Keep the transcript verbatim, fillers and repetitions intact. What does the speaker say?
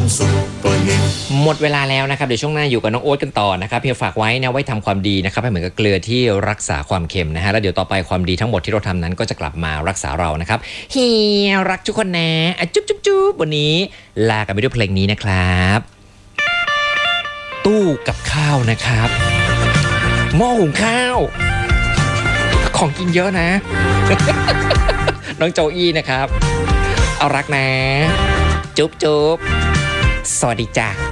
หมดเวลาแล้วนะครับเดี๋ยวช่วงหน้าอยู่กับน้องโอ๊ตกันต่อนะครับเพียงฝากไว้นะไว้ทำความดีนะครับให้เหมือนกับเกลือที่รักษาความเค็มนะฮะแล้วเดี๋ยวต่อไปความดีทั้งหมดที่เราทำนั้นก็จะกลับมารักษาเรานะครับเฮียรักทุกคนนะอะจุ๊บจุ๊บจุ๊บวันนี้ลากันไปด้วยเพลงนี้นะครับตู้กับข้าวนะครับหม้อหุงข้าวของกินเยอะนะ น้องโจอี้นะครับเอารักนะจุ๊บจุ๊บสวัสดีจ้า